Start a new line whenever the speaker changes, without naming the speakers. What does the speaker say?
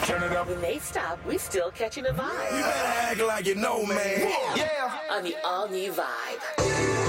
Turn it up.
When they stop, we still catching a vibe.
You better act like you know, man.
Yeah.
On the all-new Vibe.